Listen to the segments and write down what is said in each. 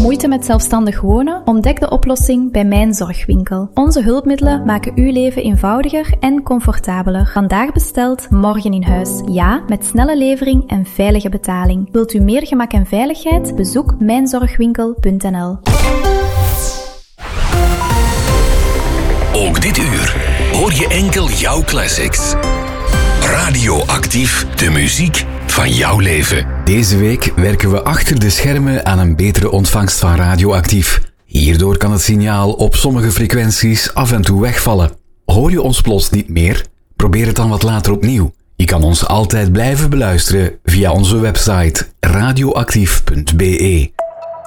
Moeite met zelfstandig wonen? Ontdek de oplossing bij Mijn Zorgwinkel. Onze hulpmiddelen maken uw leven eenvoudiger en comfortabeler. Vandaag besteld, morgen in huis. Ja, met snelle levering en veilige betaling. Wilt u meer gemak en veiligheid? Bezoek mijnzorgwinkel.nl. Ook dit uur hoor je enkel jouw classics. Radioactief, de muziek van jouw leven. Deze week werken we achter de schermen aan een betere ontvangst van Radioactief. Hierdoor kan het signaal op sommige frequenties af en toe wegvallen. Hoor je ons plots niet meer? Probeer het dan wat later opnieuw. Je kan ons altijd blijven beluisteren via onze website radioactief.be.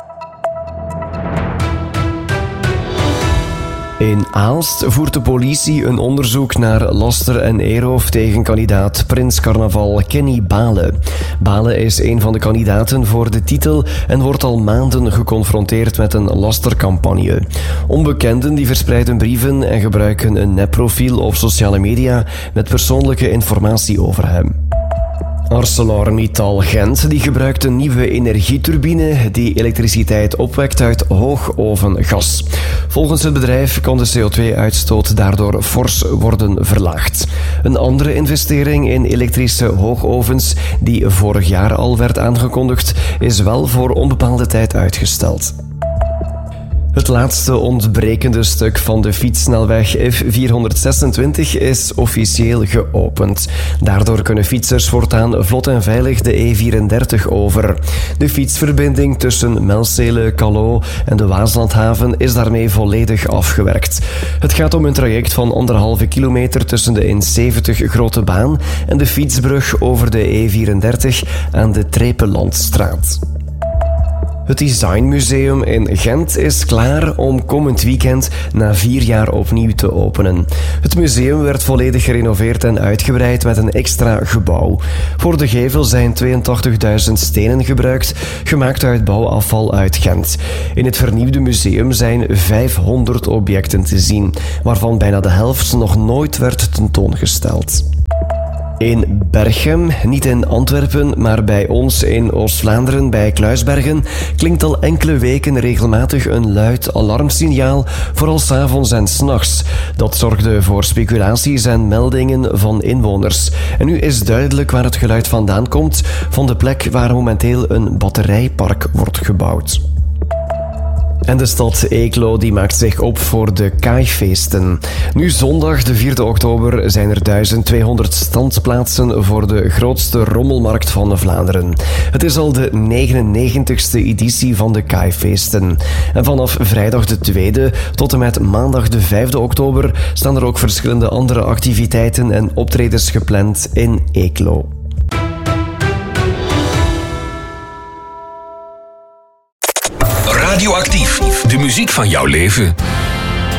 In Aalst voert de politie een onderzoek naar laster en eerroof tegen kandidaat Prins Carnaval Kenny Bale. Bale is een van de kandidaten voor de titel en wordt al maanden geconfronteerd met een lastercampagne. Onbekenden die verspreiden brieven en gebruiken een nepprofiel op sociale media met persoonlijke informatie over hem. ArcelorMittal Gent die gebruikt een nieuwe energieturbine die elektriciteit opwekt uit hoogovengas. Volgens het bedrijf kan de CO2-uitstoot daardoor fors worden verlaagd. Een andere investering in elektrische hoogovens die vorig jaar al werd aangekondigd, is wel voor onbepaalde tijd uitgesteld. Het laatste ontbrekende stuk van de fietssnelweg F426 is officieel geopend. Daardoor kunnen fietsers voortaan vlot en veilig de E34 over. De fietsverbinding tussen Melcele, Callao en de Waaslandhaven is daarmee volledig afgewerkt. Het gaat om een traject van 1,5 kilometer tussen de N70 Grote Baan en de fietsbrug over de E34 aan de Trepelandstraat. Het Designmuseum in Gent is klaar om komend weekend na 4 jaar opnieuw te openen. Het museum werd volledig gerenoveerd en uitgebreid met een extra gebouw. Voor de gevel zijn 82.000 stenen gebruikt, gemaakt uit bouwafval uit Gent. In het vernieuwde museum zijn 500 objecten te zien, waarvan bijna de helft nog nooit werd tentoongesteld. In Berchem, niet in Antwerpen, maar bij ons in Oost-Vlaanderen bij Kluisbergen, klinkt al enkele weken regelmatig een luid alarmsignaal, vooral 's avonds en 's nachts. Dat zorgde voor speculaties en meldingen van inwoners. En nu is duidelijk waar het geluid vandaan komt, van de plek waar momenteel een batterijpark wordt gebouwd. En de stad Eeklo die maakt zich op voor de Kaaifeesten. Nu zondag, de 4e oktober, zijn er 1200 standplaatsen voor de grootste rommelmarkt van Vlaanderen. Het is al de 99ste editie van de Kaaifeesten. En vanaf vrijdag de 2e tot en met maandag de 5e oktober staan er ook verschillende andere activiteiten en optredens gepland in Eeklo. Radioactief, de muziek van jouw leven.